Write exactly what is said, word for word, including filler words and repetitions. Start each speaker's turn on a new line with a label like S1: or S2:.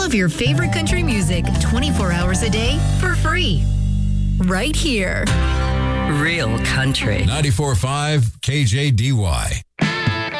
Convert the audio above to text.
S1: of your favorite country music twenty-four hours a day for free. Right here.
S2: Real country.
S3: ninety-four point five K J D Y.